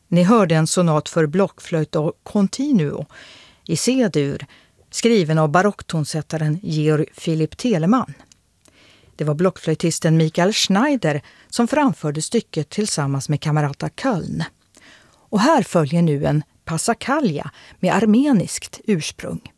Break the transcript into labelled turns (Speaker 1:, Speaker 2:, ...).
Speaker 1: Ni hörde en sonat för blockflöjt och continuo i C-dur, skriven av barocktonsättaren Georg Philipp Telemann. Det var blockflöjtisten Michael Schneider som framförde stycket tillsammans med Kamerata Köln. Och här följer nu en passacaglia med armeniskt ursprung.